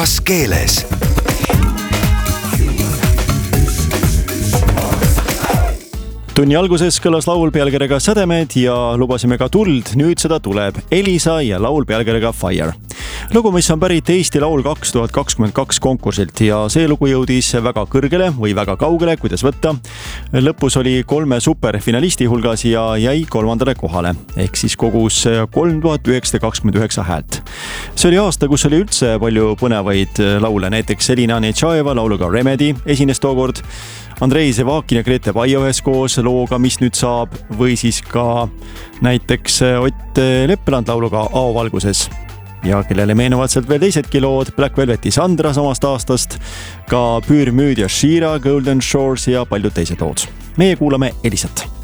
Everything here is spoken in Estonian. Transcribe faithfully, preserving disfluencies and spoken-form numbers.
puhtas keeles. Tunni alguses kõlas laul pealkirjaga Sädemed ja lubasime ka tuld, nüüd seda tuleb Elisa ja laul pealkirjaga Fire. Lugu, mis on pärit Eesti Laul kaks tuhat kakskümmend kaks konkursilt ja see lugu jõudis väga kõrgele või väga kaugele, kuidas võtta. Lõpus oli kolme superfinalisti hulgas ja jäi kolmandale kohale, ehk siis kogus kolm tuhat üheksasada kakskümmend üheksa häält. See oli aasta, kus oli üldse palju põnevaid laule, näiteks Elina Nechaeva lauluga Remedy esines tookord, Andrei Zevakin ja Grete Baio ühes koos looga Mis nüüd saab või siis ka näiteks Ott Leppeland lauluga Ao valguses. Ja kellele meenuvad sealt veel teisedki lood, Black Velveti Sandra samast aastast, ka Püür Müüd ja Shira, Golden Shores ja paljud teised lood. Meie kuulame Elisat.